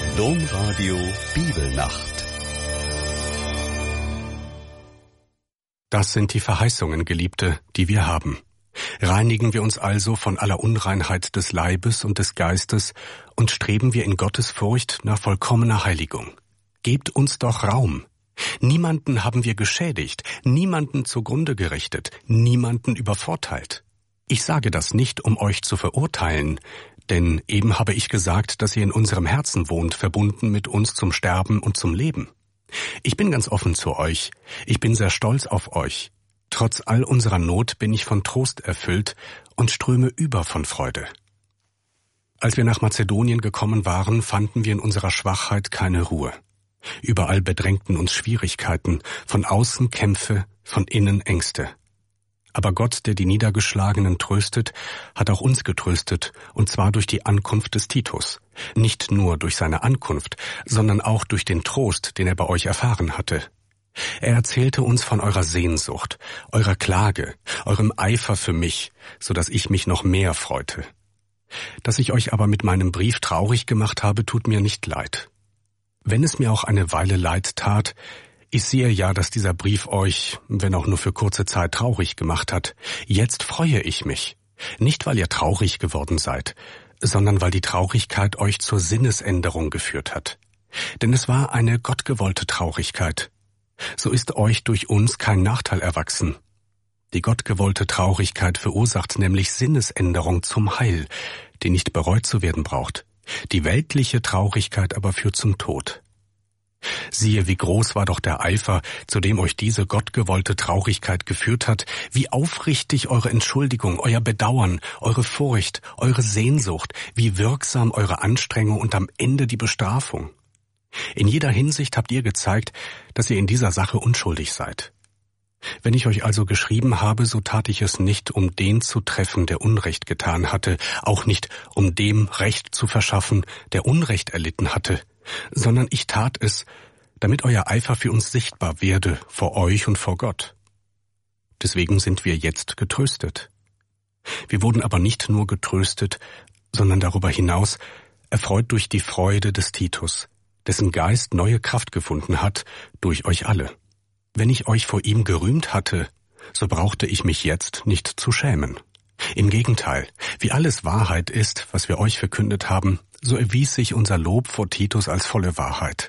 Domradio Bibelnacht. Das sind die Verheißungen, Geliebte, die wir haben. Reinigen wir uns also von aller Unreinheit des Leibes und des Geistes und streben wir in Gottes Furcht nach vollkommener Heiligung. Gebt uns doch Raum. Niemanden haben wir geschädigt, niemanden zugrunde gerichtet, niemanden übervorteilt. Ich sage das nicht, um euch zu verurteilen, denn eben habe ich gesagt, dass ihr in unserem Herzen wohnt, verbunden mit uns zum Sterben und zum Leben. Ich bin ganz offen zu euch. Ich bin sehr stolz auf euch. Trotz all unserer Not bin ich von Trost erfüllt und ströme über von Freude. Als wir nach Mazedonien gekommen waren, fanden wir in unserer Schwachheit keine Ruhe. Überall bedrängten uns Schwierigkeiten, von außen Kämpfe, von innen Ängste. Aber Gott, der die Niedergeschlagenen tröstet, hat auch uns getröstet, und zwar durch die Ankunft des Titus. Nicht nur durch seine Ankunft, sondern auch durch den Trost, den er bei euch erfahren hatte. Er erzählte uns von eurer Sehnsucht, eurer Klage, eurem Eifer für mich, so dass ich mich noch mehr freute. Dass ich euch aber mit meinem Brief traurig gemacht habe, tut mir nicht leid. Wenn es mir auch eine Weile leid tat, ich sehe ja, dass dieser Brief euch, wenn auch nur für kurze Zeit, traurig gemacht hat. Jetzt freue ich mich. Nicht, weil ihr traurig geworden seid, sondern weil die Traurigkeit euch zur Sinnesänderung geführt hat. Denn es war eine gottgewollte Traurigkeit. So ist euch durch uns kein Nachteil erwachsen. Die gottgewollte Traurigkeit verursacht nämlich Sinnesänderung zum Heil, die nicht bereut zu werden braucht. Die weltliche Traurigkeit aber führt zum Tod. Siehe, wie groß war doch der Eifer, zu dem euch diese gottgewollte Traurigkeit geführt hat, wie aufrichtig eure Entschuldigung, euer Bedauern, eure Furcht, eure Sehnsucht, wie wirksam eure Anstrengung und am Ende die Bestrafung. In jeder Hinsicht habt ihr gezeigt, dass ihr in dieser Sache unschuldig seid. Wenn ich euch also geschrieben habe, so tat ich es nicht, um den zu treffen, der Unrecht getan hatte, auch nicht, um dem Recht zu verschaffen, der Unrecht erlitten hatte, sondern ich tat es, damit euer Eifer für uns sichtbar werde, vor euch und vor Gott. Deswegen sind wir jetzt getröstet. Wir wurden aber nicht nur getröstet, sondern darüber hinaus erfreut durch die Freude des Titus, dessen Geist neue Kraft gefunden hat durch euch alle. Wenn ich euch vor ihm gerühmt hatte, so brauchte ich mich jetzt nicht zu schämen. Im Gegenteil, wie alles Wahrheit ist, was wir euch verkündet haben, so erwies sich unser Lob vor Titus als volle Wahrheit.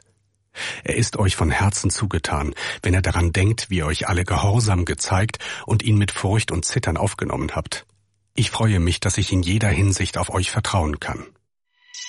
Er ist euch von Herzen zugetan, wenn er daran denkt, wie ihr euch alle Gehorsam gezeigt und ihn mit Furcht und Zittern aufgenommen habt. Ich freue mich, dass ich in jeder Hinsicht auf euch vertrauen kann.